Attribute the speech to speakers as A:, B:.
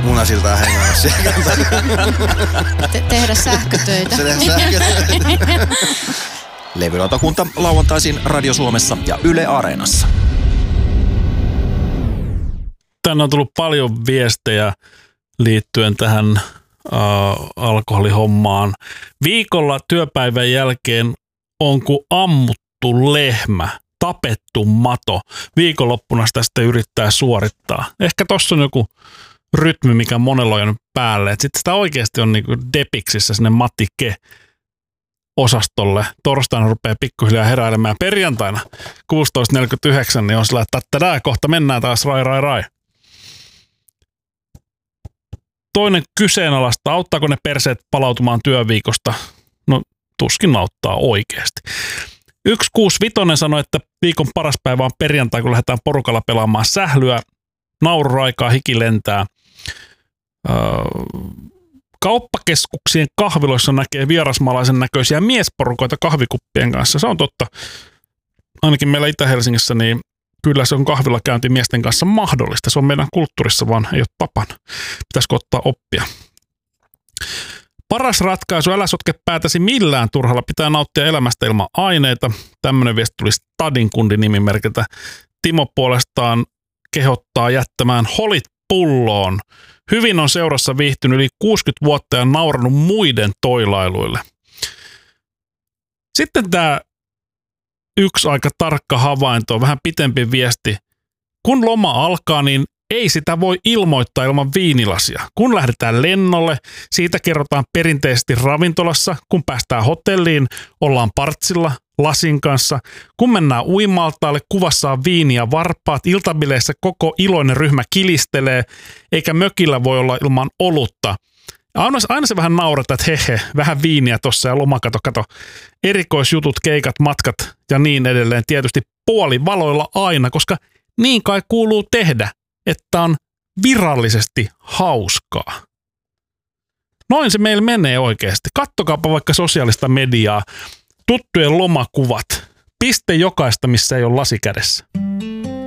A: munasiltaan hengällä siellä.
B: Tehdä sähkötöitä.
C: Levylautakunta lauantaisin Radio Suomessa ja Yle Areenassa.
D: Tänne on tullut paljon viestejä liittyen tähän alkoholihommaan. Viikolla työpäivän jälkeen on kuin ammuttu lehmä, tapettu mato. Viikonloppuna sitä sitten yrittää suorittaa. Ehkä tossa on joku rytmi, mikä monella on jäänyt päälle. Sitten sitä oikeasti on niinku depiksissä sinne Matike-osastolle. Torstaina rupeaa pikkuhiljaa heräilemään. Perjantaina 16.49 niin on sillä, että kohta mennään taas rai. Toinen kyseenalaista, auttaako ne perseet palautumaan työviikosta? No tuskin auttaa oikeasti. 165 sanoi, että viikon paras päivä on perjantai, kun lähdetään porukalla pelaamaan sählyä. Naururaikaa, hiki lentää. Kauppakeskuksien kahviloissa näkee vierasmaalaisen näköisiä miesporukoita kahvikuppien kanssa. Se on totta. Ainakin meillä Itä-Helsingissä, niin kyllä se on kahvilakäynti miesten kanssa mahdollista. Se on meidän kulttuurissa, vaan ei ole tapana. Pitäisikö ottaa oppia? Paras ratkaisu, älä sotke päätäsi millään turhalla. Pitää nauttia elämästä ilman aineita. Tämmöinen viesti tuli Stadin kundin nimimerkiltä. Timo puolestaan kehottaa jättämään holit pulloon. Hyvin on seurassa viihtynyt yli 60 vuotta ja nauranut muiden toilailuille. Sitten tämä yksi aika tarkka havainto, vähän pitempi viesti. Kun loma alkaa, niin ei sitä voi ilmoittaa ilman viinilasia. Kun lähdetään lennolle, siitä kerrotaan perinteisesti ravintolassa. Kun päästään hotelliin, ollaan partsilla lasin kanssa. Kun mennään uimaltaalle, kuvassa on viini ja varpaat. Iltabileissä koko iloinen ryhmä kilistelee, eikä mökillä voi olla ilman olutta. Aina se vähän naurataan, että hehe, vähän viiniä tossa ja lomakato, erikoisjutut, keikat, matkat ja niin edelleen. Tietysti puolivaloilla aina, koska niin kai kuuluu tehdä, että on virallisesti hauskaa. Noin se meillä menee oikeasti. Kattokaapa vaikka sosiaalista mediaa, tuttujen lomakuvat, piste jokaista, missä ei ole lasi kädessä.